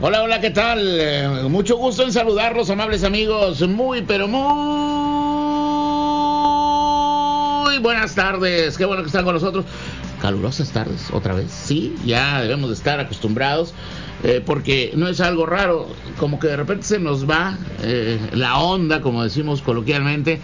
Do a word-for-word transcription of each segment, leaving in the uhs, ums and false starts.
Hola, hola, ¿qué tal? Eh, mucho gusto en saludarlos, amables amigos. Muy, pero muy buenas tardes. Qué bueno que están con nosotros. Calurosas tardes, otra vez. Sí, ya debemos de estar acostumbrados, eh, porque no es algo raro. Como que de repente se nos va eh, la onda, como decimos coloquialmente,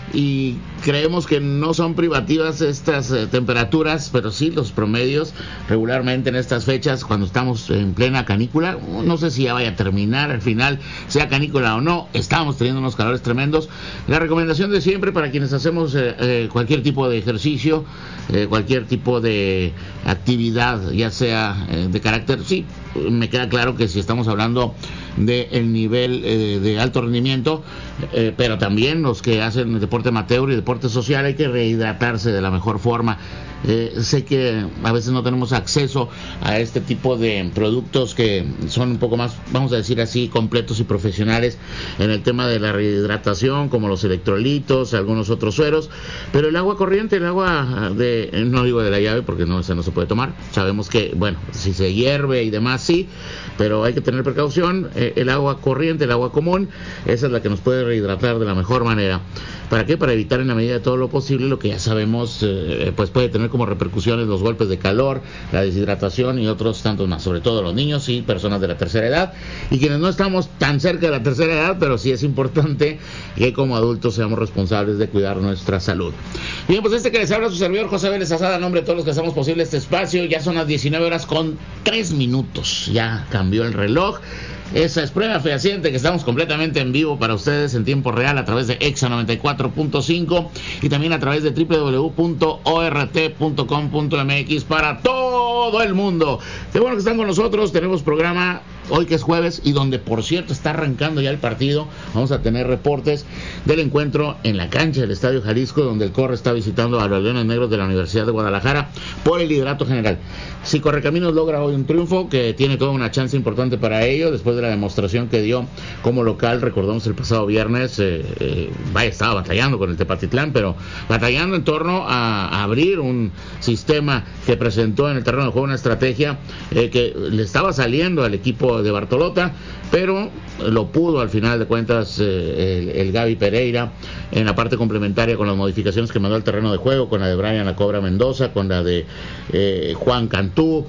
y creemos que no son privativas estas eh, temperaturas, pero sí los promedios regularmente en estas fechas, cuando estamos en plena canícula. No sé si ya vaya a terminar al final, sea canícula o no, estamos teniendo unos calores tremendos. La recomendación de siempre para quienes hacemos eh, eh, cualquier tipo de ejercicio, eh, cualquier tipo de actividad, ya sea eh, de carácter, sí, me queda claro que si estamos hablando del nivel eh, de alto rendimiento, eh, pero también los que hacen deporte amateur y deporte social, hay que rehidratarse de la mejor forma. Eh, sé que a veces no tenemos acceso a este tipo de productos que son un poco más, vamos a decir así, completos y profesionales en el tema de la rehidratación, como los electrolitos, algunos otros sueros, pero el agua corriente, el agua de, no digo de la llave porque no, esa no se puede tomar. Sabemos que, bueno, si se hierve y demás sí, pero hay que tener precaución. Eh, el agua corriente, el agua común, esa es la que nos puede rehidratar de la mejor manera. ¿Para qué? Para evitar en la medida de todo lo posible lo que ya sabemos, eh, pues puede tener como repercusiones los golpes de calor, la deshidratación y otros tantos más, sobre todo los niños y personas de la tercera edad, y quienes no estamos tan cerca de la tercera edad, pero sí es importante que como adultos seamos responsables de cuidar nuestra salud. Bien, pues este que les habla su servidor José Vélez Azada, en nombre de todos los que hacemos posible este espacio. Ya son las diecinueve horas con tres minutos, ya cambió el reloj. Esa es prueba fehaciente que estamos completamente en vivo para ustedes en tiempo real a través de Exa noventa y cuatro punto cinco y también a través de doble u doble u doble u punto o r t punto com punto m x para todo el mundo. Qué bueno que están con nosotros. Tenemos programa hoy que es jueves y donde, por cierto, está arrancando ya el partido. Vamos a tener reportes del encuentro en la cancha del Estadio Jalisco, donde el Corre está visitando a los Leones Negros de la Universidad de Guadalajara por el liderato general. Si Correcaminos logra hoy un triunfo, que tiene toda una chance importante para ello, después de la demostración que dio como local, recordamos el pasado viernes, eh, eh, vaya, estaba batallando con el Tepatitlán, pero batallando en torno a, a abrir un sistema que presentó en el terreno de juego, una estrategia eh, que le estaba saliendo al equipo de Bartolota, pero lo pudo al final de cuentas eh, el, el Gaby Pereira en la parte complementaria con las modificaciones que mandó al terreno de juego, con la de Brian La Cobra Mendoza, con la de eh, Juan Cantú,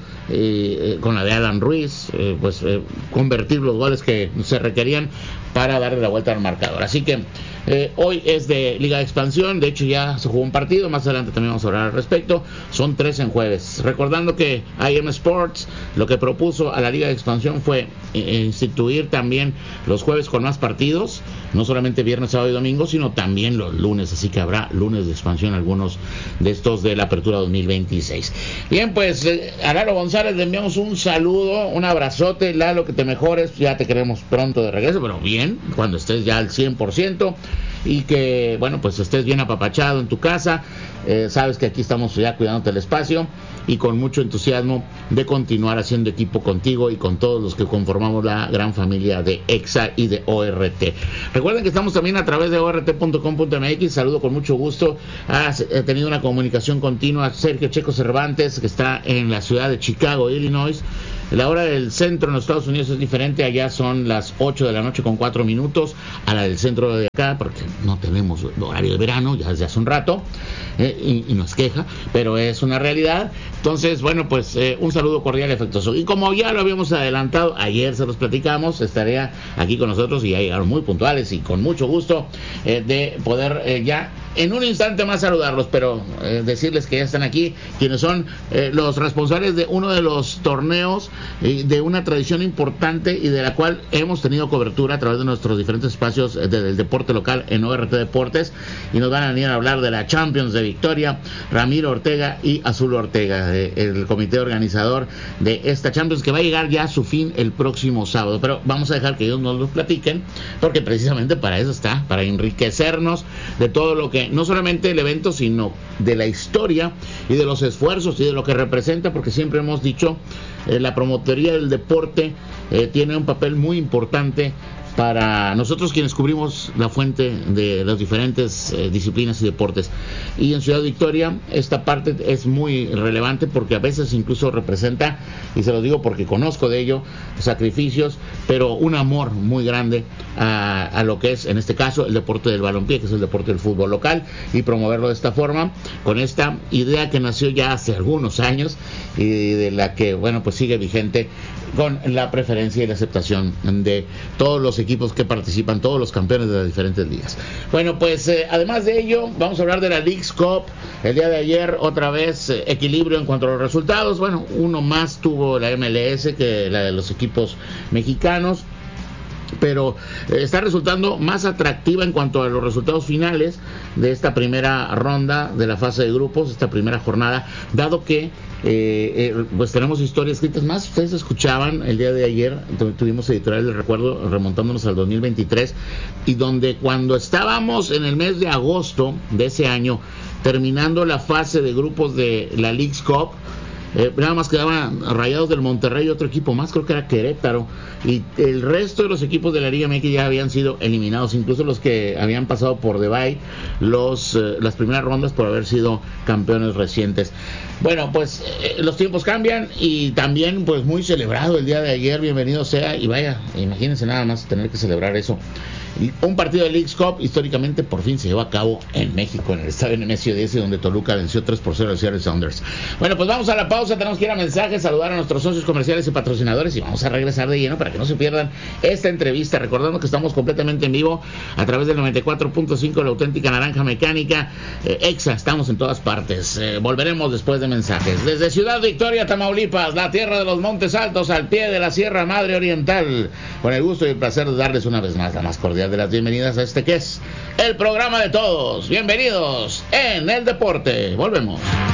eh, con la de Alan Ruiz, eh, pues eh, convertir los goles que se requerían para darle la vuelta al marcador. Así que eh, hoy es de Liga de Expansión, de hecho ya se jugó un partido, más adelante también vamos a hablar al respecto. Son tres en jueves, recordando que I M Sports lo que propuso a la Liga de Expansión fue eh, instituir también los jueves con más partidos, no solamente viernes, sábado y domingo, sino también los lunes, así que habrá lunes de expansión, algunos de estos de la apertura dos mil veintiséis. Bien, pues eh, a Lalo González le enviamos un saludo, un abrazote. Lalo, que te mejores, ya te queremos pronto de regreso, pero bien, cuando estés ya al cien por ciento y que, bueno, pues estés bien apapachado en tu casa. Eh, sabes que aquí estamos ya cuidándote el espacio y con mucho entusiasmo de continuar haciendo equipo contigo y con todos los que conformamos la gran familia de Exa y de O R T. Recuerden que estamos también a través de o r t punto com punto m x. Saludo con mucho gusto. Ha tenido una comunicación continua Sergio Checo Cervantes, que está en la ciudad de Chicago, Illinois. La hora del centro en los Estados Unidos es diferente, allá son las ocho de la noche con cuatro minutos a la del centro de acá, porque no tenemos horario de verano ya desde hace un rato, eh, y, y nos queja, pero es una realidad. Entonces, bueno, pues eh, un saludo cordial y afectuoso. Y como ya lo habíamos adelantado, ayer se los platicamos, estaría aquí con nosotros y ya llegaron muy puntuales y con mucho gusto eh, de poder eh, ya en un instante más saludarlos, pero eh, decirles que ya están aquí quienes son eh, los responsables de uno de los torneos eh, de una tradición importante y de la cual hemos tenido cobertura a través de nuestros diferentes espacios eh, del deporte local en O R T Deportes, y nos van a venir a hablar de la Champions de Victoria, Ramiro Ortega y Azul Ortega, eh, el comité organizador de esta Champions, que va a llegar ya a su fin el próximo sábado, pero vamos a dejar que ellos nos lo platiquen, porque precisamente para eso está, para enriquecernos de todo lo que, no solamente el evento, sino de la historia y de los esfuerzos y de lo que representa, porque siempre hemos dicho, eh, la promotoría del deporte eh, tiene un papel muy importante para nosotros quienes cubrimos la fuente de las diferentes eh, disciplinas y deportes. Y en Ciudad Victoria esta parte es muy relevante porque a veces incluso representa, y se lo digo porque conozco de ello, sacrificios, pero un amor muy grande a, a lo que es, en este caso, el deporte del balompié, que es el deporte del fútbol local, y promoverlo de esta forma, con esta idea que nació ya hace algunos años y de la que, bueno, pues sigue vigente con la preferencia y la aceptación de todos los equipos que participan, todos los campeones de las diferentes ligas. Bueno, pues eh, además de ello, vamos a hablar de la Leagues Cup. El día de ayer, otra vez, eh, equilibrio en cuanto a los resultados. Bueno, uno más tuvo la M L S que la de los equipos mexicanos, pero eh, está resultando más atractiva en cuanto a los resultados finales de esta primera ronda de la fase de grupos, esta primera jornada, dado que eh, eh, pues tenemos historias escritas más. Ustedes escuchaban el día de ayer, tuvimos editorial del recuerdo remontándonos al dos mil veintitrés, y donde cuando estábamos en el mes de agosto de ese año terminando la fase de grupos de la Leagues Cup, Eh, nada más quedaban Rayados del Monterrey y otro equipo más, creo que era Querétaro, y el resto de los equipos de la Liga M X ya habían sido eliminados, incluso los que habían pasado por Debay los eh, las primeras rondas por haber sido campeones recientes. Bueno, pues eh, los tiempos cambian, y también pues muy celebrado el día de ayer, bienvenido sea, y vaya, imagínense nada más tener que celebrar eso. Un partido de Leagues Cup históricamente por fin se llevó a cabo en México, en el estadio Nemesio diez, donde Toluca venció tres por cero al Seattle Sounders. Bueno, pues vamos a la pausa, tenemos que ir a mensajes, saludar a nuestros socios comerciales y patrocinadores, y vamos a regresar de lleno para que no se pierdan esta entrevista, recordando que estamos completamente en vivo a través del noventa y cuatro punto cinco, la auténtica naranja mecánica, eh, Exa, estamos en todas partes. Eh, volveremos después de mensajes. Desde Ciudad Victoria, Tamaulipas, la tierra de los Montes Altos, al pie de la Sierra Madre Oriental, con el gusto y el placer de darles una vez más la más cordial de las bienvenidas a este que es el programa de todos. Bienvenidos en el deporte. Volvemos.